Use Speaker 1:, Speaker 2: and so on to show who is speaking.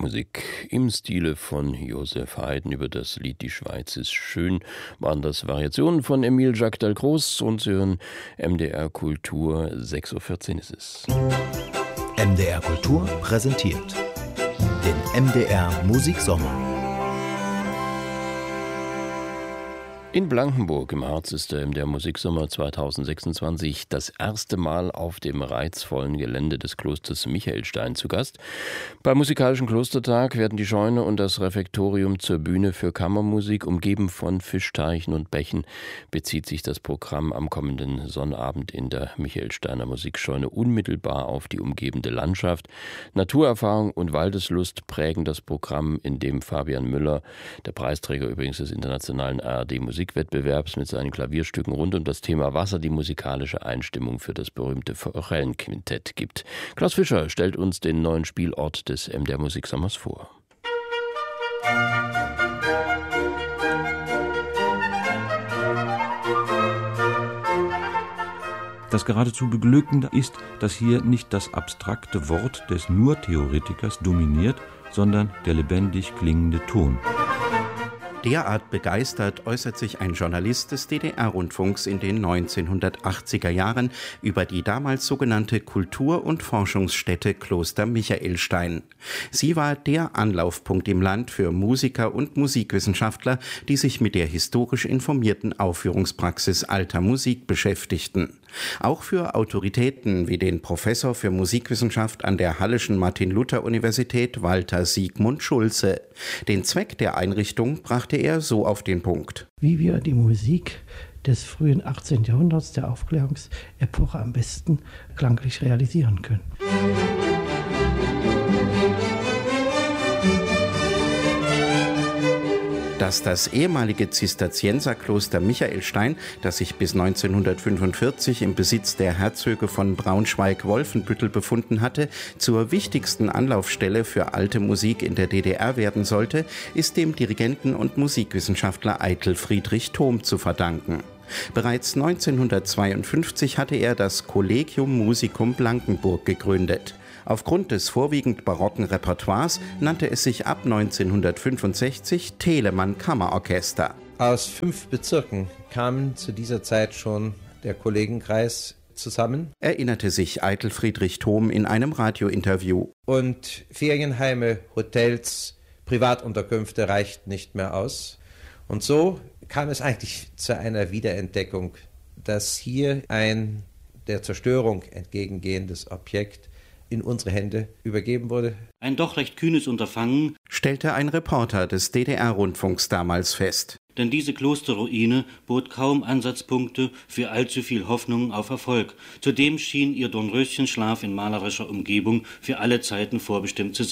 Speaker 1: Musik im Stile von Joseph Haydn. Über das Lied Die Schweiz ist schön waren das Variationen von Émile Jacques Dalcroze und Sie hören MDR Kultur. 6:14 Uhr ist es.
Speaker 2: MDR Kultur präsentiert den MDR Musiksommer.
Speaker 1: In Blankenburg im Harz ist der MDR Musiksommer 2026 das erste Mal auf dem reizvollen Gelände des Klosters Michaelstein zu Gast. Beim musikalischen Klostertag werden die Scheune und das Refektorium zur Bühne für Kammermusik. Umgeben von Fischteichen und Bächen bezieht sich das Programm am kommenden Sonnabend in der Michaelsteiner Musikscheune unmittelbar auf die umgebende Landschaft. Naturerfahrung und Waldeslust prägen das Programm, in dem Fabian Müller, der Preisträger übrigens des internationalen ARD-Musikwettbewerbs, mit seinen Klavierstücken rund um das Thema Wasser die musikalische Einstimmung für das berühmte Forellenquintett gibt. Klaus Fischer stellt uns den neuen Spielort des MDR Musiksommers vor.
Speaker 3: Das geradezu Beglückende ist, dass hier nicht das abstrakte Wort des Nur-Theoretikers dominiert, sondern der lebendig klingende Ton.
Speaker 4: Derart begeistert äußert sich ein Journalist des DDR-Rundfunks in den 1980er Jahren über die damals sogenannte Kultur- und Forschungsstätte Kloster Michaelstein. Sie war der Anlaufpunkt im Land für Musiker und Musikwissenschaftler, die sich mit der historisch informierten Aufführungspraxis alter Musik beschäftigten. Auch für Autoritäten wie den Professor für Musikwissenschaft an der Halleschen Martin-Luther-Universität Walter Siegmund Schulze. Den Zweck der Einrichtung brachte er so auf den Punkt.
Speaker 5: Wie wir die Musik des frühen 18. Jahrhunderts, der Aufklärungsepoche, am besten klanglich realisieren können.
Speaker 4: Dass das ehemalige Zisterzienserkloster Michaelstein, das sich bis 1945 im Besitz der Herzöge von Braunschweig-Wolfenbüttel befunden hatte, zur wichtigsten Anlaufstelle für alte Musik in der DDR werden sollte, ist dem Dirigenten und Musikwissenschaftler Eitel Friedrich Thom zu verdanken. Bereits 1952 hatte er das Collegium Musicum Blankenburg gegründet. Aufgrund des vorwiegend barocken Repertoires nannte es sich ab 1965 Telemann Kammerorchester.
Speaker 6: Aus 5 Bezirken kamen zu dieser Zeit schon der Kollegenkreis zusammen,
Speaker 4: erinnerte sich Eitel Friedrich Thom in einem Radiointerview.
Speaker 6: Und Ferienheime, Hotels, Privatunterkünfte reichten nicht mehr aus. Und so kam es eigentlich zu einer Wiederentdeckung, dass hier ein der Zerstörung entgegengehendes Objekt in unsere Hände übergeben wurde.
Speaker 7: Ein doch recht kühnes Unterfangen,
Speaker 4: stellte ein Reporter des DDR-Rundfunks damals fest.
Speaker 7: Denn diese Klosterruine bot kaum Ansatzpunkte für allzu viel Hoffnung auf Erfolg. Zudem schien ihr Dornröschenschlaf in malerischer Umgebung für alle Zeiten vorbestimmt zu sein.